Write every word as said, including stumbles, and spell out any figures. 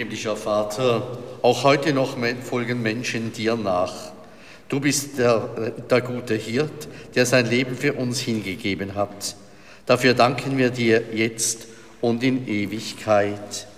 Himmlischer Vater, auch heute noch folgen Menschen dir nach. Du bist der, der gute Hirt, der sein Leben für uns hingegeben hat. Dafür danken wir dir jetzt und in Ewigkeit.